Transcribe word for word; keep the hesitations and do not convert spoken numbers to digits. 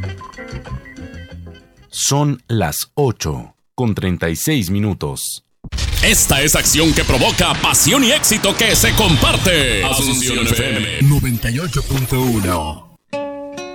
Son las ocho con treinta y seis minutos. Esta es acción que provoca pasión y éxito que se comparte. Asunción F M noventa y ocho punto uno.